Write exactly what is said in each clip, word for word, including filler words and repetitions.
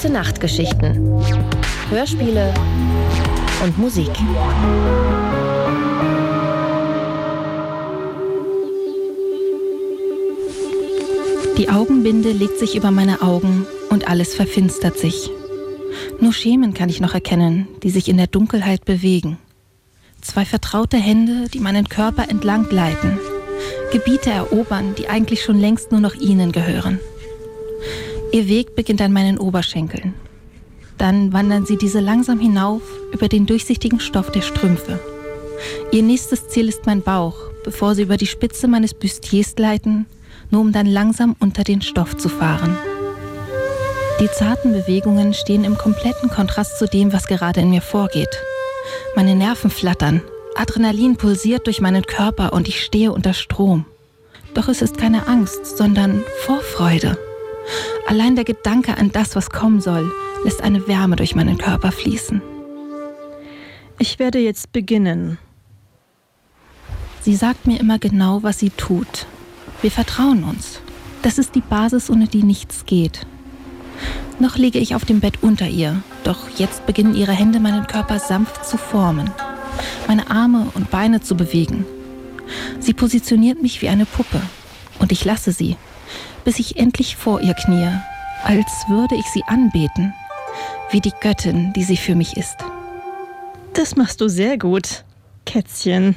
Gute-Nacht-Geschichten, Hörspiele und Musik. Die Augenbinde legt sich über meine Augen und alles verfinstert sich. Nur Schemen kann ich noch erkennen, die sich in der Dunkelheit bewegen. Zwei vertraute Hände, die meinen Körper entlang gleiten. Gebiete erobern, die eigentlich schon längst nur noch ihnen gehören. Ihr Weg beginnt an meinen Oberschenkeln. Dann wandern sie diese langsam hinauf über den durchsichtigen Stoff der Strümpfe. Ihr nächstes Ziel ist mein Bauch, bevor sie über die Spitze meines Bustiers gleiten, nur um dann langsam unter den Stoff zu fahren. Die zarten Bewegungen stehen im kompletten Kontrast zu dem, was gerade in mir vorgeht. Meine Nerven flattern, Adrenalin pulsiert durch meinen Körper und ich stehe unter Strom. Doch es ist keine Angst, sondern Vorfreude. Allein der Gedanke an das, was kommen soll, lässt eine Wärme durch meinen Körper fließen. Ich werde jetzt beginnen. Sie sagt mir immer genau, was sie tut. Wir vertrauen uns. Das ist die Basis, ohne die nichts geht. Noch liege ich auf dem Bett unter ihr, doch jetzt beginnen ihre Hände meinen Körper sanft zu formen, meine Arme und Beine zu bewegen. Sie positioniert mich wie eine Puppe und ich lasse sie, bis ich endlich vor ihr knie, als würde ich sie anbeten, wie die Göttin, die sie für mich ist. Das machst du sehr gut, Kätzchen.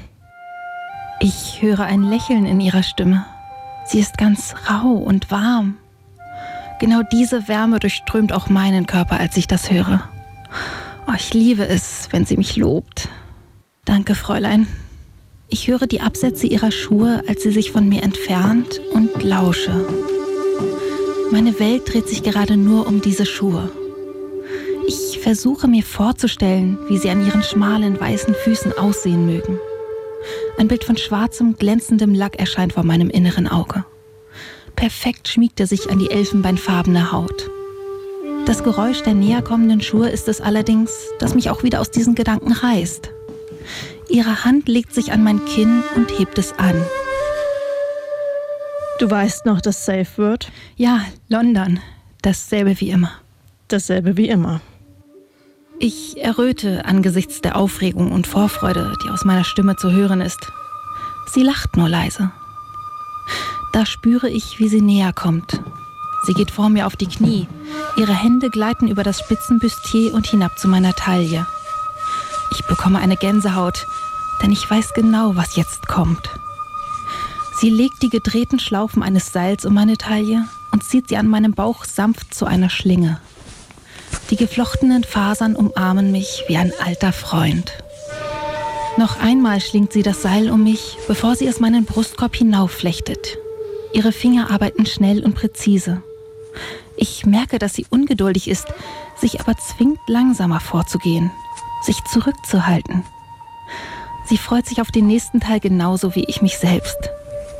Ich höre ein Lächeln in ihrer Stimme. Sie ist ganz rau und warm. Genau diese Wärme durchströmt auch meinen Körper, als ich das höre. Oh, ich liebe es, wenn sie mich lobt. Danke, Fräulein. Ich höre die Absätze ihrer Schuhe, als sie sich von mir entfernt und lausche. Meine Welt dreht sich gerade nur um diese Schuhe. Ich versuche mir vorzustellen, wie sie an ihren schmalen, weißen Füßen aussehen mögen. Ein Bild von schwarzem, glänzendem Lack erscheint vor meinem inneren Auge. Perfekt schmiegt er sich an die elfenbeinfarbene Haut. Das Geräusch der näher kommenden Schuhe ist es allerdings, das mich auch wieder aus diesen Gedanken reißt. Ihre Hand legt sich an mein Kinn und hebt es an. Du weißt noch das Safe Word? Ja, London. Dasselbe wie immer. Dasselbe wie immer. Ich erröte angesichts der Aufregung und Vorfreude, die aus meiner Stimme zu hören ist. Sie lacht nur leise. Da spüre ich, wie sie näher kommt. Sie geht vor mir auf die Knie. Ihre Hände gleiten über das Spitzenbustier und hinab zu meiner Taille. Ich bekomme eine Gänsehaut, denn ich weiß genau, was jetzt kommt. Sie legt die gedrehten Schlaufen eines Seils um meine Taille und zieht sie an meinem Bauch sanft zu einer Schlinge. Die geflochtenen Fasern umarmen mich wie ein alter Freund. Noch einmal schlingt sie das Seil um mich, bevor sie es meinen Brustkorb hinaufflechtet. Ihre Finger arbeiten schnell und präzise. Ich merke, dass sie ungeduldig ist, sich aber zwingt, langsamer vorzugehen, sich zurückzuhalten. Sie freut sich auf den nächsten Teil genauso wie ich mich selbst.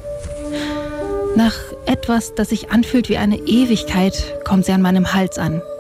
Nach etwas, das sich anfühlt wie eine Ewigkeit, kommt sie an meinem Hals an.